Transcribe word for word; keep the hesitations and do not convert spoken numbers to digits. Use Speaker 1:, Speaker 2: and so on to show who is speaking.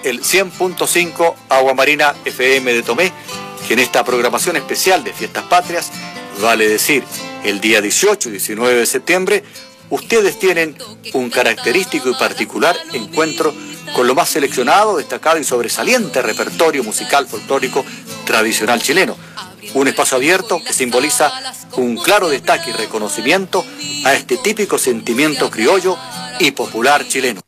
Speaker 1: el cien punto cinco Agua Marina F M de Tomé, que en esta programación especial de Fiestas Patrias, vale decir, el día dieciocho y diecinueve de septiembre, ustedes tienen un característico y particular encuentro con lo más seleccionado, destacado y sobresaliente repertorio musical folclórico tradicional chileno. Un espacio abierto que simboliza un claro destaque y reconocimiento a este típico sentimiento criollo y popular chileno.